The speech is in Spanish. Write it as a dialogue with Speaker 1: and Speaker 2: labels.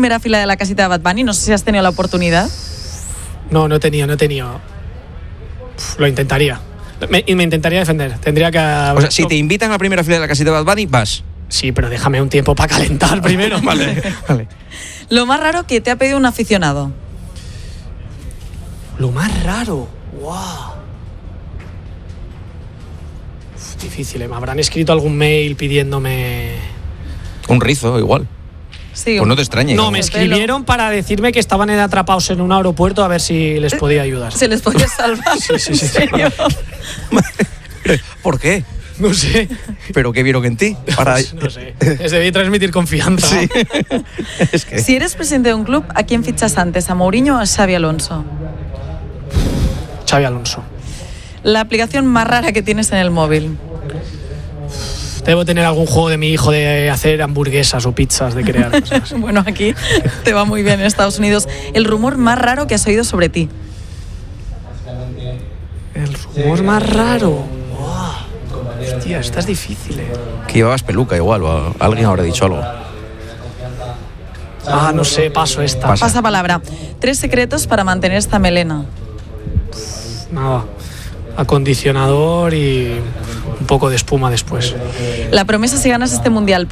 Speaker 1: primera fila de la casita de Bad Bunny? No sé si has tenido la oportunidad.
Speaker 2: No he tenido. Lo intentaría. Me intentaría defender. Tendría que...
Speaker 3: O sea, si te invitan a la primera fila de la casita de Bad Bunny, vas.
Speaker 2: Sí, pero déjame un tiempo para calentar primero.
Speaker 3: Vale.
Speaker 1: Lo más raro que te ha pedido un aficionado.
Speaker 2: Lo más raro. ¡Wow! Difícil, ¿eh? Me habrán escrito algún mail pidiéndome...
Speaker 3: Un rizo, igual.
Speaker 1: Sí,
Speaker 3: Pues no te extrañe.
Speaker 2: No, me escribieron para decirme que estaban atrapados en un aeropuerto a ver si les podía ayudar.
Speaker 1: ¿Se les podía salvar?
Speaker 2: Sí.
Speaker 1: ¿En serio?
Speaker 3: ¿Por qué?
Speaker 2: No sé.
Speaker 3: ¿Pero qué vieron en ti?
Speaker 2: No sé. Les debí transmitir confianza.
Speaker 3: Sí. Es que...
Speaker 1: Si eres presidente de un club, ¿a quién fichas antes? ¿A Mourinho o a Xabi Alonso?
Speaker 2: Xabi Alonso.
Speaker 1: La aplicación más rara que tienes en el móvil.
Speaker 2: Debo tener algún juego de mi hijo de hacer hamburguesas o pizzas, de crear cosas.
Speaker 1: Bueno, aquí te va muy bien en Estados Unidos. El rumor más raro que has oído sobre ti.
Speaker 2: El rumor más raro. Wow. Hostia, esta es difícil, ¿eh?
Speaker 3: Que llevabas peluca igual, o alguien habrá dicho algo.
Speaker 2: No sé, paso esta.
Speaker 1: Pasa palabra. 3 secretos para mantener esta melena.
Speaker 2: Nada. Acondicionador y un poco de espuma después.
Speaker 1: La promesa si ganas este mundial.